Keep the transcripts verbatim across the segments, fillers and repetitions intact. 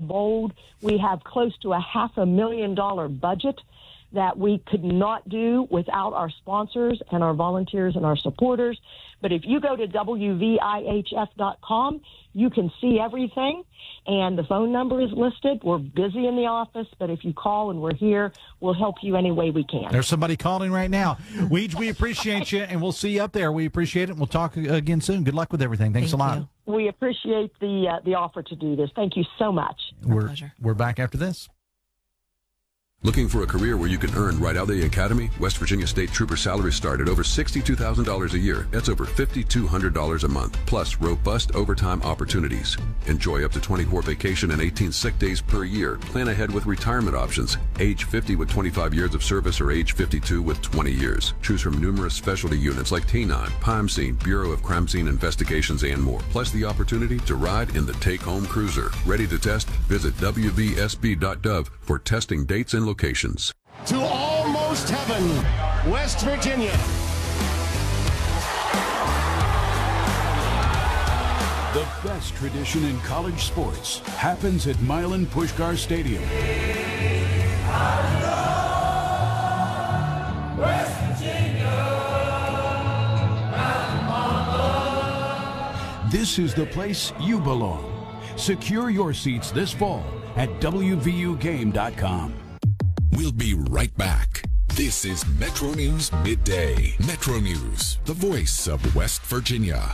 bold. We have close to a half a million dollar budget that we could not do without our sponsors and our volunteers and our supporters. But if you go to W V I H F dot com, you can see everything, and the phone number is listed. We're busy in the office, but if you call and we're here, we'll help you any way we can. There's somebody calling right now. Weege, we appreciate you, and we'll see you up there. We appreciate it, and we'll talk again soon. Good luck with everything. Thanks Thank a lot. you. We appreciate the uh, the offer to do this. Thank you so much. My we're, pleasure. We're back after this. Looking for a career where you can earn right out of the academy? West Virginia State Trooper salaries start at over sixty-two thousand dollars a year. That's over five thousand two hundred dollars a month, plus robust overtime opportunities. Enjoy up to twenty-four vacation and eighteen sick days per year. Plan ahead with retirement options. Age fifty with twenty-five years of service or age fifty-two with twenty years. Choose from numerous specialty units like T nine, Crime Scene, Bureau of Crime Scene Investigations, and more. Plus the opportunity to ride in the take-home cruiser. Ready to test? Visit W V S B dot gov for testing dates and locations. To almost heaven, West Virginia. The best tradition in college sports happens at Milan Puskar Stadium. West Virginia, This is the place you belong. Secure your seats this fall at W V U game dot com. We'll be right back. This is Metro News Midday. Metro News, the voice of West Virginia.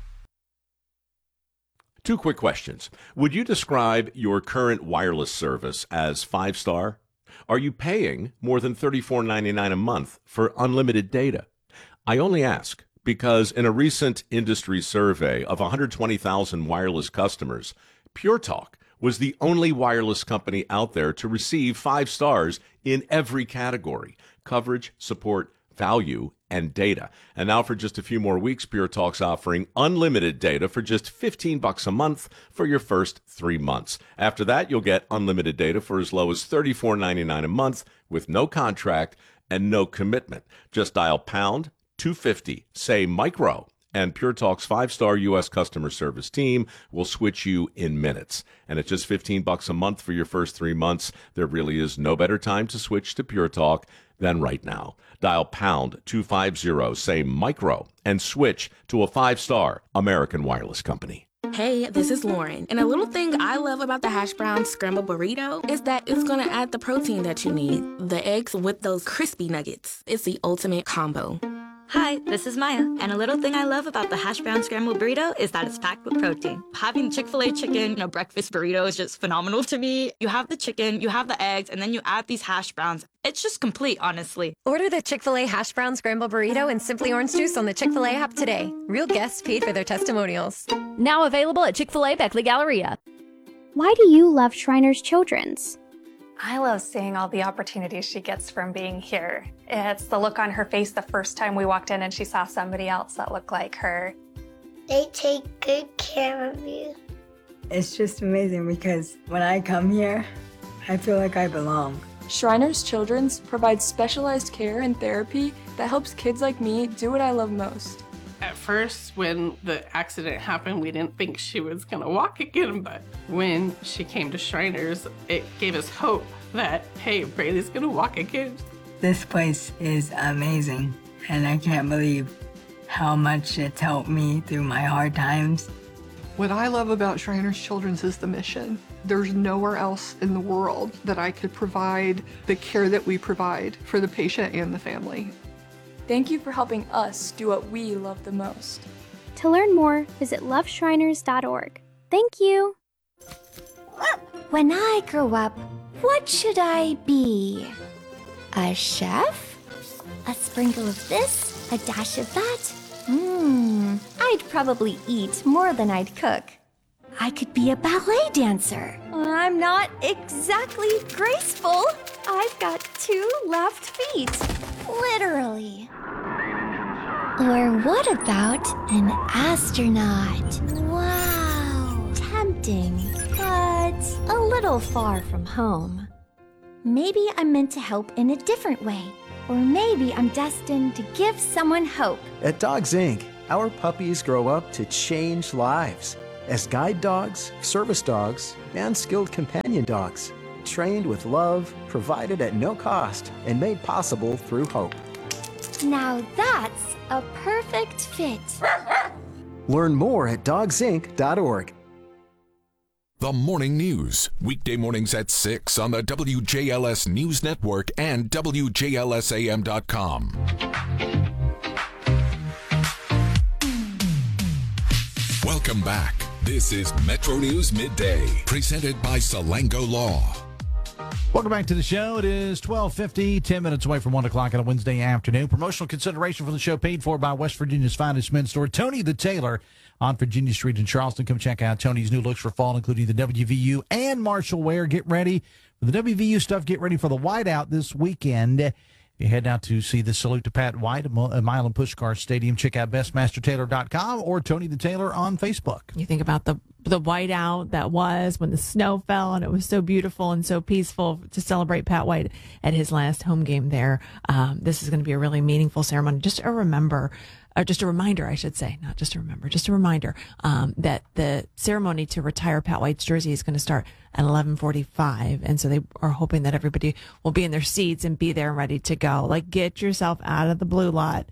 Two quick questions. Would you describe your current wireless service as five-star? Are you paying more than thirty-four ninety-nine a month for unlimited data? I only ask because in a recent industry survey of one hundred twenty thousand wireless customers, Pure Talk was the only wireless company out there to receive five stars in every category: coverage, support, value, and data. And now for just a few more weeks, Pure Talk's offering unlimited data for just fifteen bucks a month for your first three months. After that, you'll get unlimited data for as low as thirty-four ninety-nine a month with no contract and no commitment. Just dial pound two fifty, say micro, and Pure Talk's five-star U S customer service team will switch you in minutes. And at just fifteen bucks a month for your first three months, there really is no better time to switch to Pure Talk than right now. Dial pound two fifty, say micro, and switch to a five-star American wireless company. Hey, this is Lauren, and a little thing I love about the hash brown scrambled burrito is that it's gonna add the protein that you need. The eggs with those crispy nuggets. It's the ultimate combo. Hi, this is Maya, and a little thing I love about the hash brown scrambled burrito is that it's packed with protein. Having Chick-fil-A chicken in a breakfast burrito is just phenomenal to me. You have the chicken, you have the eggs, and then you add these hash browns. It's just complete, honestly. Order the Chick-fil-A hash brown scrambled burrito and Simply Orange Juice on the Chick-fil-A app today. Real guests paid for their testimonials. Now available at Chick-fil-A Beckley Galleria. Why do you love Shriners Children's? I love seeing all the opportunities she gets from being here. It's the look on her face the first time we walked in and she saw somebody else that looked like her. They take good care of you. It's just amazing because when I come here, I feel like I belong. Shriners Children's provides specialized care and therapy that helps kids like me do what I love most. At first, when the accident happened, we didn't think she was gonna walk again, but when she came to Shriners, it gave us hope that, hey, Braylee's gonna walk again. This place is amazing, and I can't believe how much it's helped me through my hard times. What I love about Shriners Children's is the mission. There's nowhere else in the world that I could provide the care that we provide for the patient and the family. Thank you for helping us do what we love the most. To learn more, visit love shriners dot org. Thank you. When I grow up, what should I be? A chef? A sprinkle of this, a dash of that? Hmm, I'd probably eat more than I'd cook. I could be a ballet dancer. I'm not exactly graceful. I've got two left feet. Literally. Or what about an astronaut? Wow. Tempting, but a little far from home. Maybe I'm meant to help in a different way. Or maybe I'm destined to give someone hope. At Dogs Incorporated, our puppies grow up to change lives. as guide dogs, service dogs, and skilled companion dogs. Trained with love, provided at no cost, and made possible through hope. Now that's a perfect fit. Learn more at dogs inc dot org. The Morning News, weekday mornings at six on the W J L S News Network and W J L S A M dot com. Welcome back. This is Metro News Midday, presented by Salango Law. Welcome back to the show. It is twelve fifty, ten minutes away from one o'clock on a Wednesday afternoon. Promotional consideration for the show paid for by West Virginia's finest men's store, Tony the Tailor, on Virginia Street in Charleston. Come check out Tony's new looks for fall, including the W V U and Marshall wear. Get ready for the W V U stuff. Get ready for the whiteout this weekend. If you head out to see the salute to Pat White at Milan Puskar Stadium, check out best master tailor dot com or Tony the Tailor on Facebook. You think about the the whiteout that was when the snow fell, and it was so beautiful and so peaceful to celebrate Pat White at his last home game there. Um, this is going to be a really meaningful ceremony. Just a remember, or just a reminder, I should say, not just a remember, just a reminder um, that the ceremony to retire Pat White's jersey is going to start at eleven forty-five, and so they are hoping that everybody will be in their seats and be there and ready to go. Like, get yourself out of the blue lot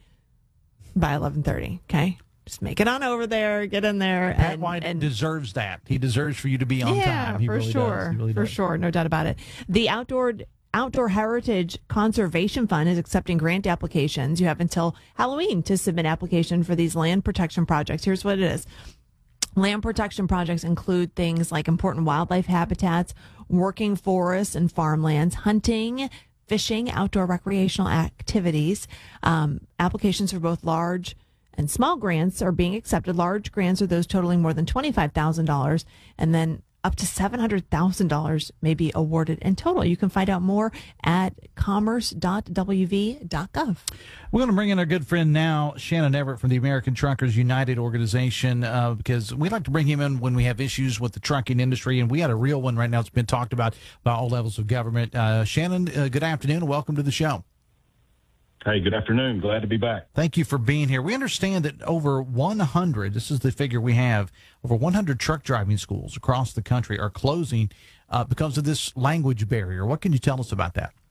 by eleven thirty, okay? Just make it on over there, get in there. Pat and, White and deserves that. He deserves for you to be on yeah, time. He for really sure. does. He really for does. sure. No doubt about it. The Outdoor Outdoor Heritage Conservation Fund is accepting grant applications. You have until Halloween to submit application for these land protection projects. Here's what it is. Land protection projects include things like important wildlife habitats, working forests and farmlands, hunting, fishing, outdoor recreational activities. Um, applications for both large and small grants are being accepted. Large grants are those totaling more than twenty-five thousand dollars, and then up to seven hundred thousand dollars may be awarded in total. You can find out more at commerce dot w v dot gov. We're going to bring in our good friend now, Shannon Everett from the American Truckers United organization, uh, because we like to bring him in when we have issues with the trucking industry, and we had a real one right now. It's been talked about by all levels of government. Uh, Shannon, uh, good afternoon and welcome to the show. Hey, good afternoon. Glad to be back. Thank you for being here. We understand that over one hundred, this is the figure we have, over one hundred truck driving schools across the country are closing uh, because of this language barrier. What can you tell us about that?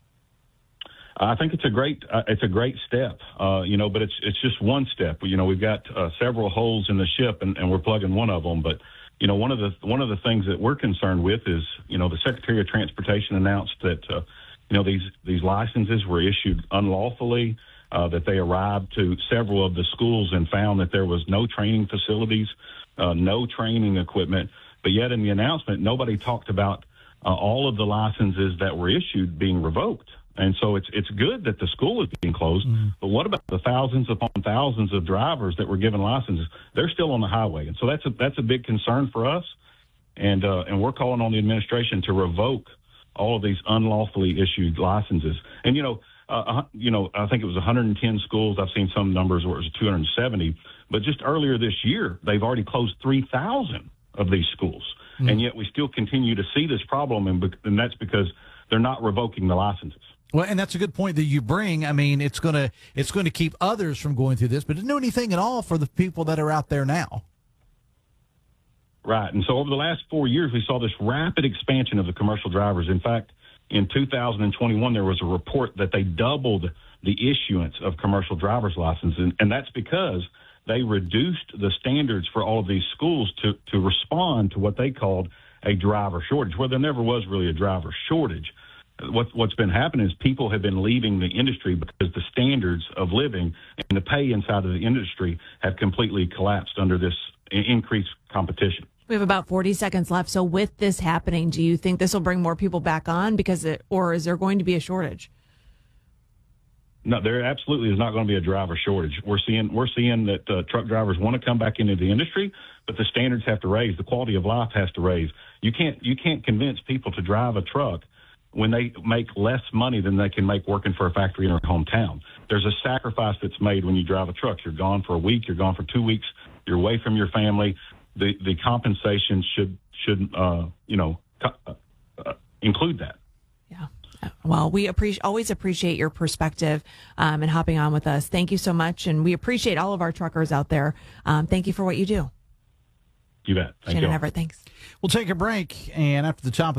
I think it's a great uh, it's a great step, uh, you know, but it's it's just one step. You know, we've got uh, several holes in the ship, and, and we're plugging one of them. But you know, one of the one of the things that we're concerned with is, you know, the Secretary of Transportation announced that. Uh, You know, these, these licenses were issued unlawfully, uh, that they arrived to several of the schools and found that there was no training facilities, uh, no training equipment. But yet in the announcement, nobody talked about uh, all of the licenses that were issued being revoked. And so it's it's good that the school is being closed. Mm-hmm. But what about the thousands upon thousands of drivers that were given licenses? They're still on the highway. And so that's a, that's a big concern for us. And, uh, and we're calling on the administration to revoke all of these unlawfully issued licenses. And, you know, uh, you know, I think it was one hundred ten schools. I've seen some numbers where it was two hundred seventy. But just earlier this year, they've already closed three thousand of these schools. Mm-hmm. And yet we still continue to see this problem, and, and that's because they're not revoking the licenses. Well, and that's a good point that you bring. I mean, it's going to it's going to keep others from going through this, but it didn't do anything at all for the people that are out there now. Right. And so over the last four years, we saw this rapid expansion of the commercial drivers. In fact, in two thousand twenty-one, there was a report that they doubled the issuance of commercial driver's licenses. And, and that's because they reduced the standards for all of these schools to, to respond to what they called a driver shortage, where there never was really a driver shortage. What, what's been happening is people have been leaving the industry because the standards of living and the pay inside of the industry have completely collapsed under this increased competition. We have about forty seconds left. So with this happening, do you think this will bring more people back on because it, or is there going to be a shortage? No, there absolutely is not going to be a driver shortage. We're seeing we're seeing that uh, truck drivers want to come back into the industry, but the standards have to raise. The quality of life has to raise. You can't you can't convince people to drive a truck when they make less money than they can make working for a factory in their hometown. There's a sacrifice that's made when you drive a truck. You're gone for a week. You're gone for two weeks. You're away from your family. The the compensation should should uh, you know co- uh, include that. Yeah. Well, we appreciate always appreciate your perspective um, and hopping on with us. Thank you so much, and we appreciate all of our truckers out there. Um, thank you for what you do. You bet. Thank Shannon you. Everett, thanks. We'll take a break, and after the top of